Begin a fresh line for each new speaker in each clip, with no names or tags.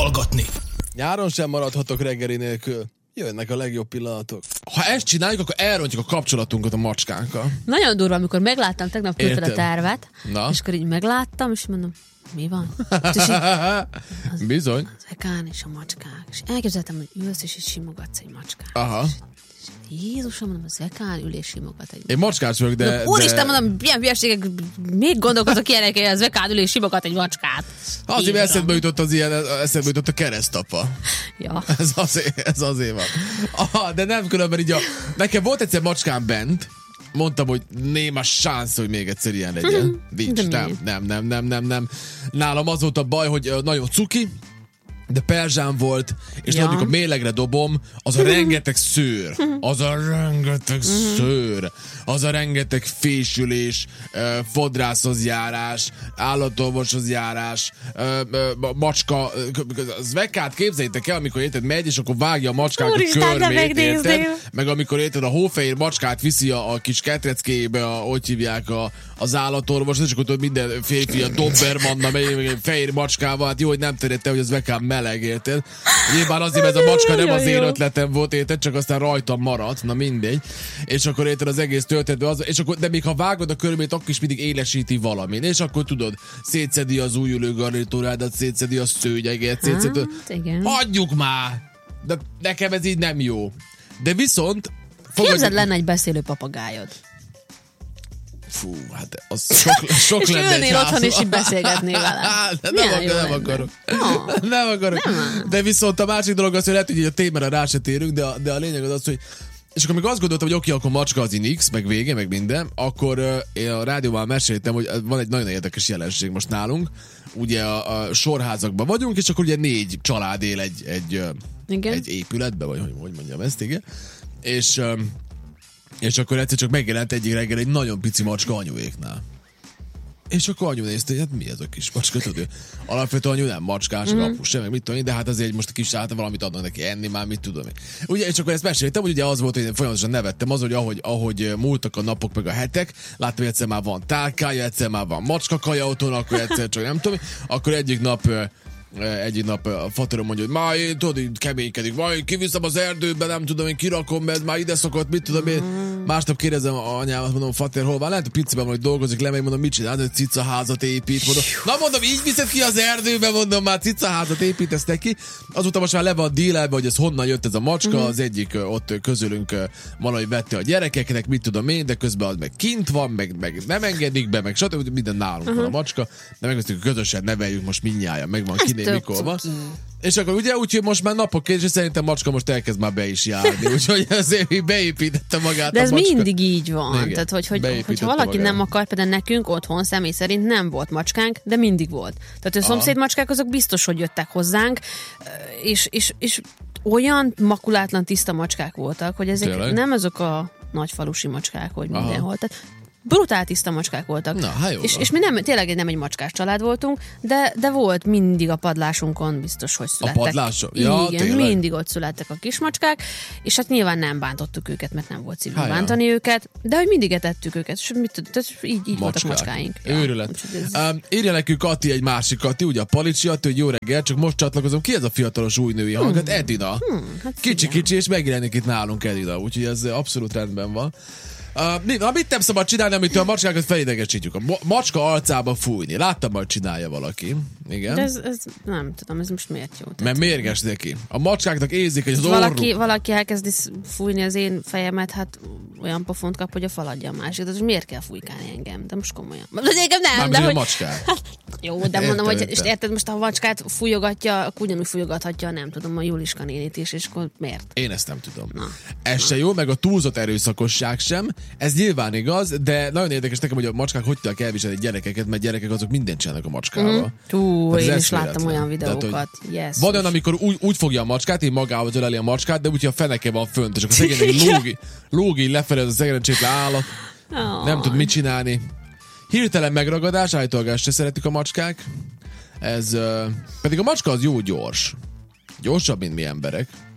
hallgatni.
Nyáron sem maradhatok reggeli nélkül. Jönnek a legjobb pillanatok. Ha ezt csináljuk, akkor elrontjuk a kapcsolatunkat a macskánkkal.
Nagyon durva, amikor megláttam, tegnap küldted a tervet,
Na?
és akkor így megláttam, és mondom, mi van? És
Bizony.
az ekán és a macskák. És elképzeltem, hogy ülsz, és így simogatsz egy macskát.
Aha.
Jézusom, mondom, az ekán ül és simogat egy.
Én macskás vagyok, de...
Úristen, mondom, milyen hülyeségek, még gondolkozok ilyenek, hogy az ekán ül és simogat egy macskát.
Azért eszedbe jutott eszedbe jutott a keresztapa.
Ja.
Ez azért van. Aha, de nem különben így nekem volt egyszer macskám bent, mondtam, hogy néma szánsz, hogy még egyszer ilyen legyen. Nincs, nem. Nálam az volt a baj, hogy nagyon cuki, de perzsám volt, és tudod, amikor mélegre dobom, az a rengeteg szőr, az a rengeteg fésülés, fodrászhoz járás, állatorvoshoz járás, macska, az vekát képzeljétek el, amikor érted, megy, és akkor vágja a macskák a körmét, érted? Meg amikor érted, a hófehér macskát viszi a kis ketreckébe, hogy hívják az állatorvos, és akkor tudod, minden férfi a Dobermanna, meg fehér macskával, hát jó, hogy nem terjedte, hogy az vekám meleg, érted? Nyilván azért, ez a macska nem az én ötletem volt, érted? Csak aztán rajtam maradt, na mindegy. És akkor érted, az egész történetben az, és akkor, de még ha vágod a körmét, akkor is mindig élesíti valamin. És akkor tudod, szétszedi az újülő garnitúrádat, szétszedi a szőnyeget, szétszedi... Hagyjuk már! De nekem ez így nem jó. De viszont...
Képzeld, lenne egy beszélő papagájod.
Fú, hát az sok
és
lenne. És
ülnél otthon, és így beszélgetnél vele.
Nem akarok. Nem akarok. De viszont a másik dolog az, hogy lehet, hogy a témára rá se térünk, de a lényeg az, hogy és akkor még azt gondoltam, hogy oké, akkor macska az inix, meg vége, meg minden, akkor én a rádióban meséltem, hogy van egy nagyon érdekes jelenség most nálunk. Ugye a sorházakban vagyunk, és akkor ugye 4 család él egy épületben, vagy hogy mondjam ezt, igen. És akkor egyszer csak megjelent egyik reggel egy nagyon pici macska anyuéknál. És akkor anyu nézte, hogy hát mi ez a kis macska, tudod? Alapvetően anyu nem macskás, apu sem, meg mit tudom én, de hát azért most a kis által valamit adnak neki enni, már mit tudom én. Ugye, és akkor ezt meséltem, hogy ugye az volt, hogy én folyamatosan nevettem az, hogy ahogy múltak a napok meg a hetek, láttam, hogy egyszer már van tálkája, egyszer már van macskakaja otthon, akkor egyszer csak nem tudom, akkor egyik nap a faterom mondja, hogy már én tudod, így keménykedik, majd kiviszem az erdőbe, nem tudom, én kirakom, mert már ide szokott, mit tudom én. Másnap kérdezem a anyámat, mondom, fater, hol van? Lehet, a piciben van, hogy dolgozik, lemegy, mondom, mit csinál, hogy cicaházat épít, mondom. Na mondom, így viszed ki az erdőbe, mondom, már cicaházat építesz neki. Azóta most már le van dílelve, hogy ez honnan jött ez a macska, az egyik ott közülünk valahogy vette a gyerekeknek, mit tudom én, de közben az meg kint van, meg nem engedik be, meg stb. Minden nálunk van a macska, de megvesztük, hogy közösen neveljük most mindnyájan, megvan kinél, mikor van. És akkor ugye úgyhogy most már napok és szerintem macska most elkezd már be is járni, úgyhogy azért beépítette magát
de
a
ez
macska.
mindig így van. Igen, tehát, hogyha valaki
magát. Nem
akar, például nekünk otthon személy szerint nem volt macskánk, de mindig volt. Tehát a szomszéd macskák azok biztos, hogy jöttek hozzánk, és olyan makulátlan tiszta macskák voltak, hogy ezek tényleg? Nem azok a nagyfalusi macskák, hogy mindenhol. Tehát brutál tiszta macskák voltak.
Na,
és mi tényleg nem egy macskás család voltunk, de volt mindig a padlásunkon biztos, hogy születtek.
A padláson? Ja,
igen,
tényleg?
mindig ott születtek a kismacskák, és hát nyilván nem bántottuk őket, mert nem volt szívünk bántani őket, de hogy mindig etettük őket, és így voltak macskáink.
Őrület. Írja nekünk Kati, egy másik Kati, ugye a Palicsi Ati, hogy jó reggel, csak most csatlakozom. Ki ez a fiatalos új női hang? Hát Edina. Hát kicsi, és megjelenik itt nálunk Edina, úgyhogy ez abszolút rendben van. Mit nem szabad csinálni, amitől a macskákat felidegesítjük? A macska arcába fújni. Láttam, hogy csinálja valaki. Igen.
De ez nem tudom, ez most miért jó?
Mert mérges neki. A macskáknak érzik, hogy az orruk...
Valaki elkezdi fújni az én fejemet, hát olyan pofont kap, hogy a fal adja a másik. De miért kell fújkálni engem? De most komolyan. De engem nem, de hogy...
macskák.
Jó, de mondom, hogy és érted, most ha a macskát fújogatja, akkor ugyanúgy fújogathatja, nem tudom, a Juliska nénit is, és akkor miért?
Én ezt nem tudom. Ez se jó, meg a túlzott erőszakosság sem. Ez nyilván igaz, de nagyon érdekes nekem, hogy a macskák hogy tudják elviselni gyerekeket, mert gyerekek azok mindent csinálnak a macskával.
Én is láttam olyan videókat. Tehát,
van olyan, amikor úgy fogja a macskát, így magával öleli a macskát, de úgyhogy a feneke van fönt, és akkor szegény lógi lefelé az a szerencsétlen állat. Nem tud mit csinálni. Hirtelen megragadás, állítólag ezt se szeretik a macskák. Ez pedig a macska az jó gyors. Gyorsabb, mint mi emberek.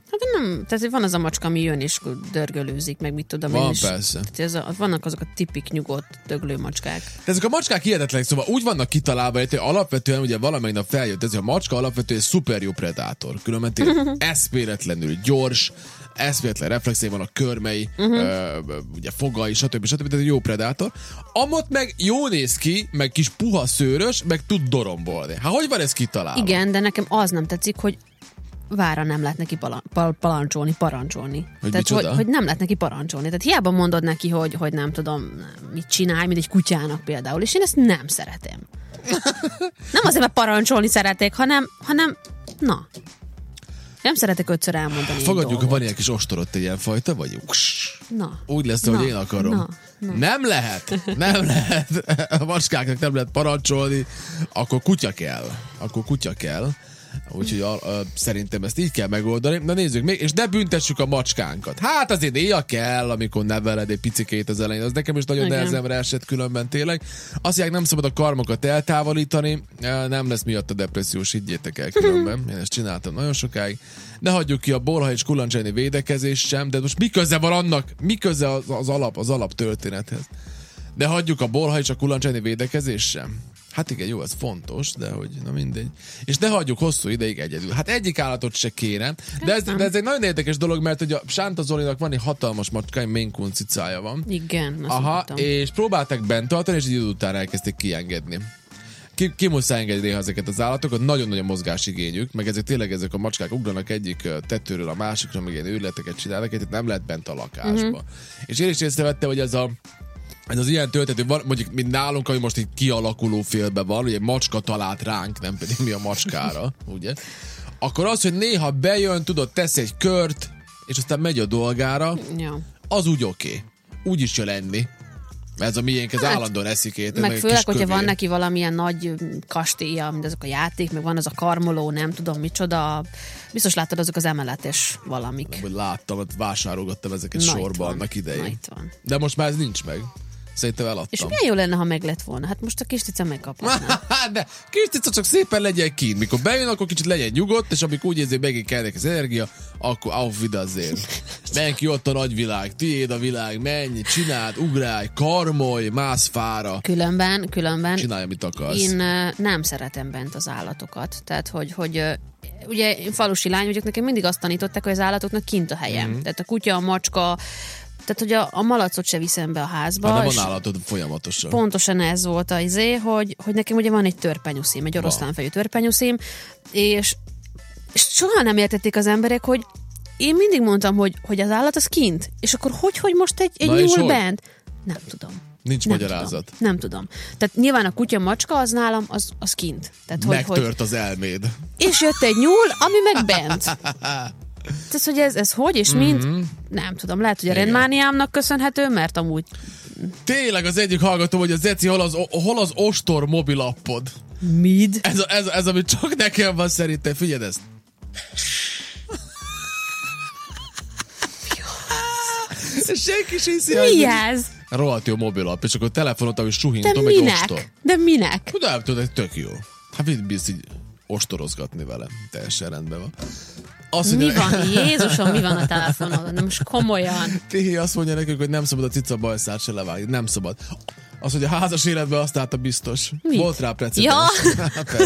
Hát nem, tehát van az a macska, ami jön és dörgölőzik, meg mit tudom
van,
én is.
Persze.
Vannak azok a tipik nyugodt döglő macskák.
De ezek a macskák hihetetlenek, szóval úgy vannak kitalálva, hogy alapvetően ugye valamelyik nap feljött, ez a macska alapvetően szuper jó predátor. Különben eszméletlenül gyors, eszméletlen reflexé van a körmei, ugye fogai, stb. Tehát egy jó predátor. Amott meg jó néz ki, meg kis puha szőrös, meg tud dorombolni. Hát hogy van ez kitalálva?
Igen, de nekem az nem tetszik, hogy vára nem lehet neki parancsolni. Hogy nem lehet neki parancsolni. Tehát hiába mondod neki, hogy nem tudom, mit csinálj, mint egy kutyának például, és én ezt nem szeretem. Nem azért, mert parancsolni szeretek, hanem na. Nem szeretek 5-ször elmondani.
Fogadjuk, hogy van ilyen kis ostorott egy ilyen fajta, vagy
na.
Úgy lesz, hogy én akarom.
Na.
Nem lehet. A macskáknak nem lehet parancsolni, akkor kutya kell. Úgyhogy szerintem ezt így kell megoldani. Na nézzük még, és ne büntessük a macskánkat. Hát azért néha kell, amikor neveled egy picikét az elején. Az nekem is nagyon nehezemre esett különben tényleg. Azt mondják, nem szabad a karmokat eltávolítani, nem lesz miatt a depressziós, higgyétek el különben. Én ezt csináltam nagyon sokáig. Ne hagyjuk ki a bolha és kullancsányi védekezést sem, de most mi köze van annak? Mi köze az alap történethez? Ne hagyjuk a bolha és a kullancsányi védekezést sem? Hát igen, jó, ez fontos, de hogy, na mindegy. És ne hagyjuk hosszú ideig egyedül. Hát egyik állatot se kéne. De ez egy nagyon érdekes dolog, mert ugye a Sánta Zolinak van egy hatalmas macskány, Maine Coon cicája van.
Igen,
aha, és próbálták bent tartani, és egy idő után elkezdték kiengedni. Ki muszáj engedni néha ezeket az állatokat, nagyon-nagyon mozgásigényük, meg ezek a macskák ugranak egyik tetőről a másikra, meg ilyen őrületeket csinálnak, tehát nem lehet bent a lakásba. És én is észrevettem, hogy ez az ilyen töltető, mondjuk mint nálunk, ami most egy kialakuló félben van, ugye macska talált ránk, nem pedig mi a macskára, ugye? Akkor az, hogy néha bejön, tudod, tesz egy kört, és aztán megy a dolgára, az úgy oké. Úgy is jön enni. Ez a miénk, ez állandóan eszik.
Meg főleg, hogyha van neki valamilyen nagy kastélya, mint azok a játék, meg van az a karmoló, nem tudom micsoda. Biztos láttad azok az emeletes valamik.
Nem, hogy láttam, vásárolgattam ezeket sorba annak idején.
Itt van.
De most már ez nincs meg. Szerintem eladtam.
És milyen jó lenne, ha meg lett volna? Hát most a kis cica megkaphatná.
De kis cica csak szépen legyen kint. Mikor bejön, akkor kicsit legyen nyugodt, és amikor úgy érzi, hogy megint kell az energia, akkor auf Wiedersehen. Menj ki ott a nagyvilág, tiéd a világ, menj, csináld, ugrálj, karmolj, mász fára.
Különben
csinálj, amit akarsz.
Én nem szeretem bent az állatokat. Tehát, hogy ugye én falusi lány vagyok, nekem mindig azt tanították, hogy az állatoknak kint a helyem. Tehát a kutya, a macska, tehát, hogy a malacot se viszem be a házba.
Hát de van állatod folyamatosan.
Pontosan ez volt az hogy nekem ugye van egy törpenyuszím, egy oroszlánfejű törpenyuszím, és soha nem értették az emberek, hogy én mindig mondtam, hogy az állat az kint, és akkor hogy most egy nyúl bent? Nem tudom.
Nincs magyarázat.
Nem tudom. Tehát nyilván a kutya, macska az nálam, az kint. Tehát,
megtört az elméd.
És jött egy nyúl, ami meg bent. Tehát, hogy ez hogy és mint? Nem tudom, lehet, hogy a rendmániámnak köszönhető, mert amúgy...
Tényleg az egyik hallgató, hogy az Eci, hol az ostor mobilappod?
Mid?
Ez ami csak nekem van szerintem, figyeld ezt. Senki sem hiszi,
mi ez?
Rohadt jó mobilapp, és akkor telefonot, ahogy suhintom, egy ostor.
De minek?
De nem tudod, tök jó. Hát mit bírsz így ostorozgatni vele? Teljesen rendben van.
Mi van? Jézusom, mi van a telefonodon? De most komolyan.
Tihi azt mondja nekünk, hogy nem szabad a cica bajszát se levágni. Nem szabad. Az, hogy a házas életben azt állta biztos.
Mit?
Volt rá precedens.
Ja.